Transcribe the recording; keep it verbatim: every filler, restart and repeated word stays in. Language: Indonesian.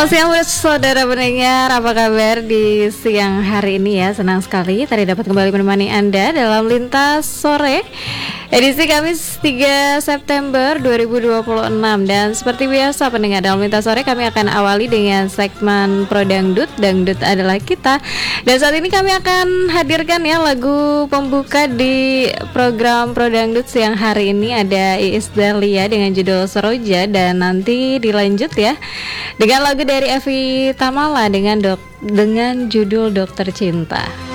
Siang saudara pendengar, apa kabar di siang hari ini ya? Senang sekali tadi dapat kembali menemani Anda dalam Lintas Sore edisi Kamis tiga September dua ribu dua puluh enam. Dan seperti biasa pendengar, dalam Lintas Sore kami akan awali dengan segmen Pro Dangdut, Dangdut adalah kita. Dan saat ini kami akan hadirkan ya lagu pembuka di program Pro Dangdut siang hari ini. Ada Iis Dahlia dengan judul Seroja, dan nanti dilanjut ya dengan lagu dari Evi Tamala dengan dok dengan judul Dokter Cinta.